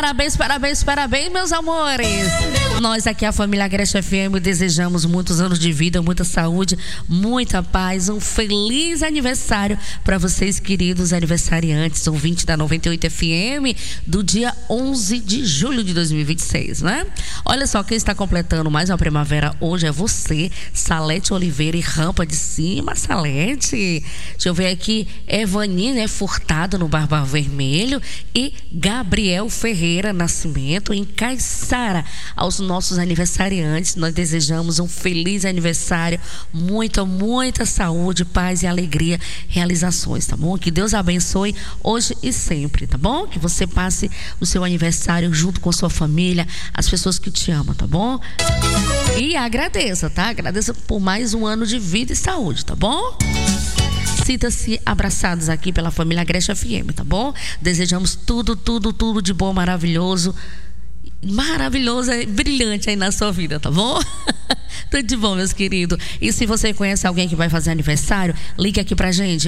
Parabéns, parabéns, parabéns, meus amores. Nós aqui, a família Agreste FM, desejamos muitos anos de vida, muita saúde, muita paz, um feliz aniversário para vocês, queridos aniversariantes, ouvintes da 98 FM, do dia 11 de julho de 2026, né? Olha só, quem está completando mais uma primavera hoje é você, Salete Oliveira e Rampa de Cima. Salete, deixa eu ver aqui, Evani, né, Furtado no Barba Vermelho, e Gabriel Ferreira Nascimento em Caiçara. Aos nossos aniversariantes, nós desejamos um feliz aniversário, muita saúde, paz e alegria, realizações, tá bom? Que Deus abençoe hoje e sempre, tá bom? Que você passe o seu aniversário junto com sua família, as pessoas que te amam, tá bom? E agradeça, tá? Agradeça por mais um ano de vida e saúde, tá bom? Sinta-se abraçados aqui pela família Agreste FM, tá bom? Desejamos tudo de bom, maravilhoso, brilhante aí na sua vida, tá bom? Tudo de bom, meus queridos. E se você conhece alguém que vai fazer aniversário, ligue aqui pra gente,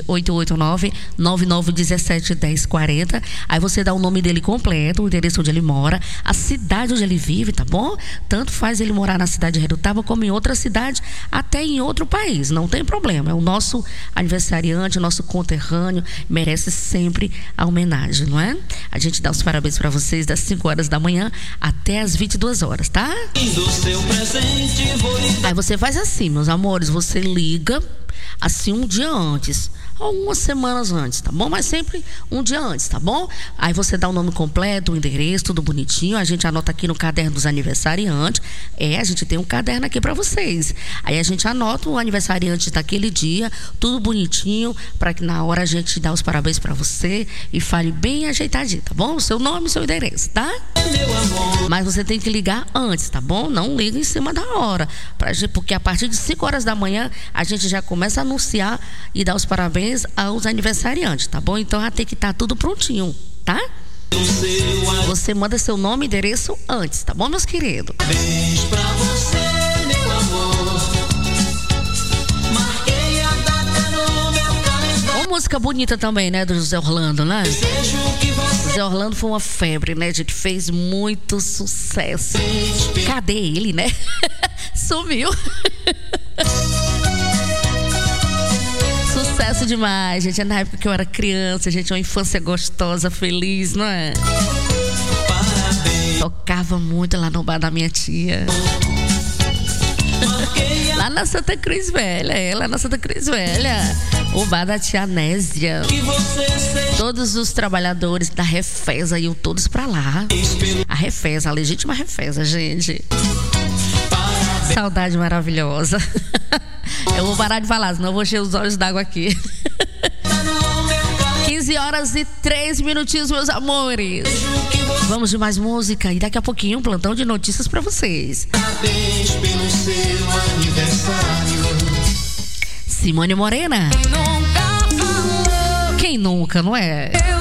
889-9917-1040. Aí você dá o nome dele completo, o endereço onde ele mora, a cidade onde ele vive, tá bom? Tanto faz ele morar na cidade de Redutaba como em outra cidade, até em outro país, não tem problema. É o nosso aniversariante, o nosso conterrâneo, merece sempre a homenagem, não é? A gente dá os parabéns pra vocês das 5 horas da manhã até as 22 horas, tá? Aí você faz assim, meus amores, você liga assim um dia antes, algumas semanas antes, tá bom? Mas sempre um dia antes, tá bom? Aí você dá o nome completo, o endereço, tudo bonitinho. A gente anota aqui no caderno dos aniversariantes. A gente tem um caderno aqui pra vocês. Aí a gente anota o aniversariante daquele dia, tudo bonitinho, pra que na hora a gente dá os parabéns pra você e fale bem ajeitadinho, tá bom? O seu nome e o seu endereço, tá? Mas você tem que ligar antes, tá bom? Não liga em cima da hora, porque a partir de 5 horas da manhã a gente já começa a anunciar e dar os parabéns aos aniversariantes, tá bom? Então já tem que estar tudo prontinho, tá? Você manda seu nome e endereço antes, tá bom, meus queridos? Beijo pra você, meu amor. Marquei a data no meu calendário. Uma música bonita também, né, do José Orlando, né? José Orlando foi uma febre, né, gente? Fez muito sucesso. Cadê ele, né? Sumiu. Sucesso demais, gente. É na época que eu era criança, gente, uma infância gostosa, feliz, não é? Tocava muito lá no bar da minha tia. Lá na Santa Cruz Velha, lá na Santa Cruz Velha. O bar da tia Nésia. Todos os trabalhadores da Refesa iam todos pra lá. A Refesa, a legítima Refesa, gente. Saudade maravilhosa. Eu vou parar de falar, senão eu vou encher os olhos d'água aqui. 15 horas e 3 minutinhos, meus amores. Vamos de mais música e daqui a pouquinho um plantão de notícias pra vocês. Parabéns pelo seu aniversário. Simone Morena. Quem nunca, não é?